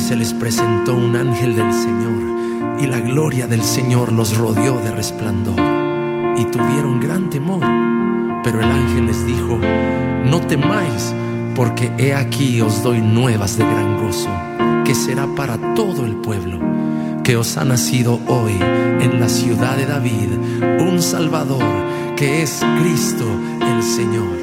se les presentó un ángel del Señor, y la gloria del Señor los rodeó de resplandor, y tuvieron gran temor. Pero el ángel les dijo: no temáis, porque he aquí os doy nuevas de gran gozo, que será para todo el pueblo, que os ha nacido hoy en la ciudad de David un Salvador, que es Cristo el Señor.